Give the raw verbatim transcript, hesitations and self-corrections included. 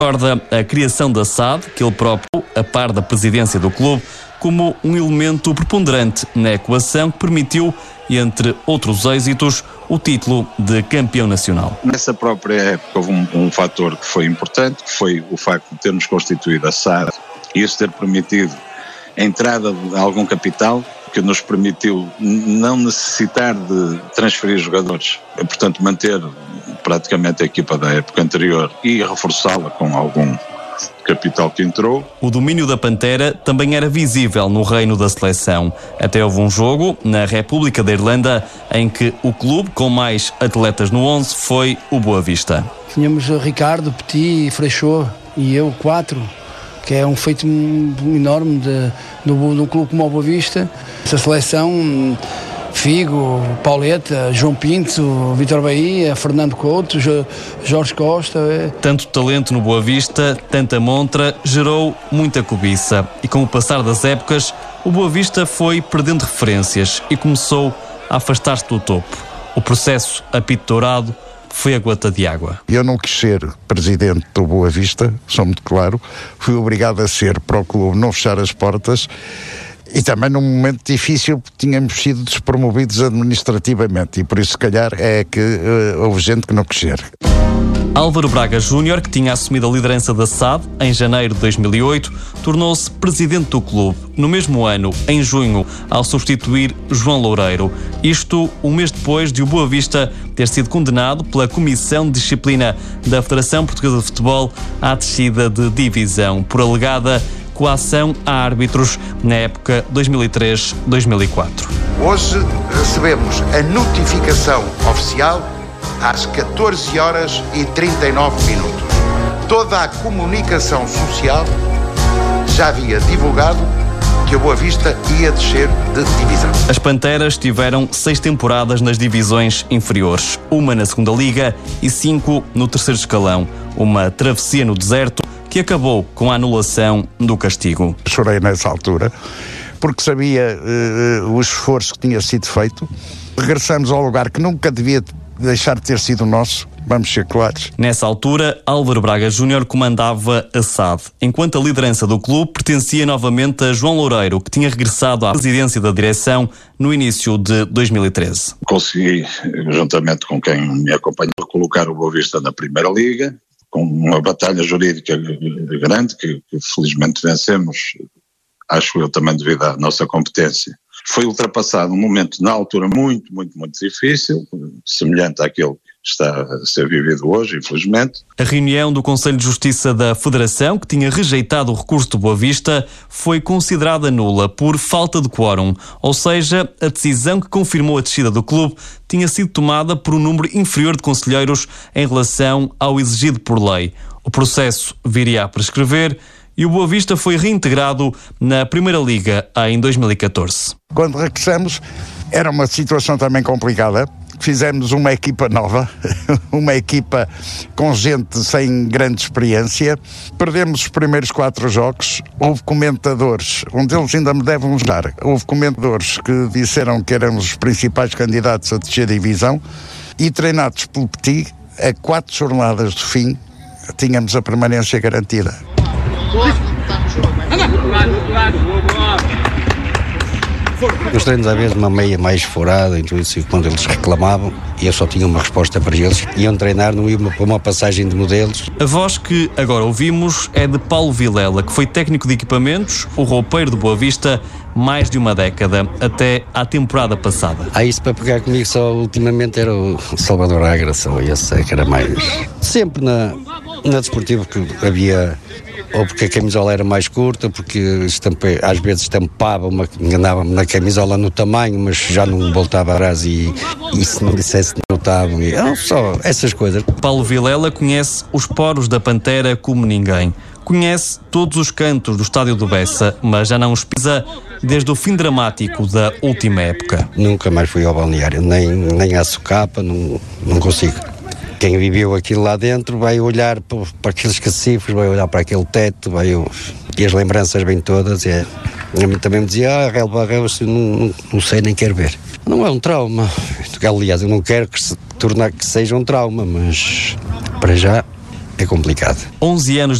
Recorda a criação da S A D, que ele próprio, a par da presidência do clube, como um elemento preponderante na equação que permitiu, entre outros êxitos, o título de campeão nacional. Nessa própria época houve um, um fator que foi importante, que foi o facto de termos constituído a S A D e isso ter permitido a entrada de algum capital que nos permitiu não necessitar de transferir jogadores, portanto manter praticamente a equipa da época anterior e reforçá-la com algum capital que entrou. O domínio da Pantera também era visível no reino da seleção. Até houve um jogo na República da Irlanda em que o clube com mais atletas no onze foi o Boa Vista. Tínhamos Ricardo, Petit, Freixo e eu, quatro, que é um feito enorme de, de, de um clube como o Boa Vista. Essa seleção, Figo, Pauleta, João Pinto, Vítor Bahia, Fernando Couto, Jorge Costa. É. Tanto talento no Boa Vista, tanta montra, gerou muita cobiça. E com o passar das épocas, o Boa Vista foi perdendo referências e começou a afastar-se do topo. O processo apito dourado foi a gota de água. Eu não quis ser presidente do Boa Vista, sou muito claro. Fui obrigado a ser para o clube não fechar as portas. E também num momento difícil tínhamos sido despromovidos administrativamente e por isso se calhar é que uh, houve gente que não quis ser. Álvaro Braga Júnior, que tinha assumido a liderança da S A D em janeiro de dois mil e oito, tornou-se presidente do clube no mesmo ano, em junho, ao substituir João Loureiro. Isto um mês depois de o Boa Vista ter sido condenado pela Comissão de Disciplina da Federação Portuguesa de Futebol à descida de divisão por alegada coação a árbitros na época dois mil e três a dois mil e quatro. Hoje recebemos a notificação oficial às catorze horas e trinta e nove minutos. Toda a comunicação social já havia divulgado que o Boa Vista ia descer de divisão. As Panteras tiveram seis temporadas nas divisões inferiores, uma na segunda liga e cinco no terceiro escalão. Uma travessia no deserto que acabou com a anulação do castigo. Chorei nessa altura, porque sabia uh, o esforço que tinha sido feito. Regressamos ao lugar que nunca devia deixar de ter sido nosso, vamos ser claros. Nessa altura, Álvaro Braga Júnior comandava a S A D, enquanto a liderança do clube pertencia novamente a João Loureiro, que tinha regressado à presidência da direção no início de dois mil e treze. Consegui, juntamente com quem me acompanhou, colocar o Boa Vista na Primeira Liga, com uma batalha jurídica grande, que, que felizmente vencemos, acho eu também devido à nossa competência. Foi ultrapassado um momento na altura muito, muito, muito difícil, semelhante àquele que está a ser vivido hoje, infelizmente. A reunião do Conselho de Justiça da Federação, que tinha rejeitado o recurso do Boa Vista, foi considerada nula por falta de quórum, ou seja, a decisão que confirmou a descida do clube tinha sido tomada por um número inferior de conselheiros em relação ao exigido por lei. O processo viria a prescrever e o Boa Vista foi reintegrado na Primeira Liga em dois mil e catorze. Quando regressamos, era uma situação também complicada. Fizemos uma equipa nova, uma equipa com gente sem grande experiência. Perdemos os primeiros quatro jogos. Houve comentadores, um deles ainda me deve mostrar. Houve comentadores que disseram que éramos os principais candidatos a descer a divisão e treinados pelo Petit, a quatro jornadas do fim, tínhamos a permanência garantida. Nos treinos às vezes uma meia mais furada, então isso, quando eles reclamavam, e eu só tinha uma resposta para eles, iam treinar, não iam para uma passagem de modelos. A voz que agora ouvimos é de Paulo Vilela, que foi técnico de equipamentos, o roupeiro do Boa Vista, mais de uma década, até à temporada passada. Ah, isso para pegar comigo só ultimamente era o Salvador Agra, só esse que era mais... Sempre na, na desportiva que havia... Ou porque a camisola era mais curta, porque estampe, às vezes estampava, uma, enganava-me na camisola no tamanho, mas já não voltava atrás e, e se não dissesse notavam. E, não, só essas coisas. Paulo Vilela conhece os poros da Pantera como ninguém. Conhece todos os cantos do estádio do Bessa, mas já não os pisa desde o fim dramático da última época. Nunca mais fui ao balneário, nem, nem à socapa, não, não consigo. Quem viveu aquilo lá dentro vai olhar para, para aqueles cacifres, vai olhar para aquele teto, vai, e as lembranças vêm todas. É, a mim também me dizia, ah, relva, relva, não, não, não sei, nem quero ver. Não é um trauma. Aliás, eu não quero que se tornar que seja um trauma, mas para já é complicado. onze anos